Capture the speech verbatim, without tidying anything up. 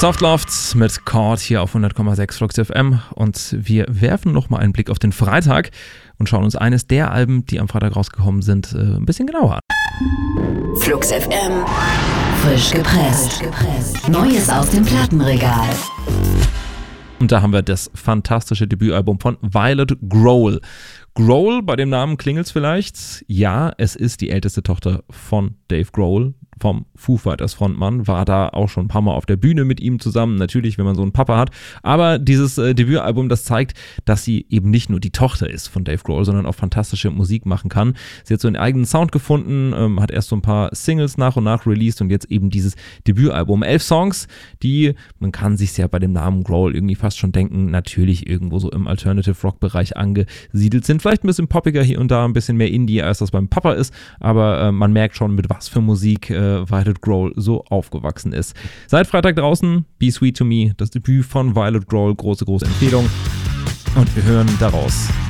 Softloft mit Chord hier auf hundert Komma sechs Flux F M und wir werfen nochmal einen Blick auf den Freitag und schauen uns eines der Alben, die am Freitag rausgekommen sind, ein bisschen genauer an. Flux F M, frisch gepresst. Neues aus dem Plattenregal. Und da haben wir das fantastische Debütalbum von Violet Grohl. Grohl, bei dem Namen klingelt's vielleicht. Ja, es ist die älteste Tochter von Dave Grohl, vom Foo Fighters Frontmann, war da auch schon ein paar Mal auf der Bühne mit ihm zusammen, natürlich, wenn man so einen Papa hat. Aber dieses äh, Debütalbum, das zeigt, dass sie eben nicht nur die Tochter ist von Dave Grohl, sondern auch fantastische Musik machen kann. Sie hat so einen eigenen Sound gefunden, ähm, hat erst so ein paar Singles nach und nach released und jetzt eben dieses Debütalbum. Elf Songs, die, man kann sich ja bei dem Namen Grohl irgendwie fast schon denken, natürlich irgendwo so im Alternative-Rock-Bereich angesiedelt sind. Vielleicht ein bisschen poppiger hier und da, ein bisschen mehr Indie, als das beim Papa ist, aber äh, man merkt schon, mit was für Musik äh, Violet Grohl so aufgewachsen ist. Seit Freitag draußen, Be Sweet to Me, das Debüt von Violet Grohl, große, große Empfehlung. Und wir hören daraus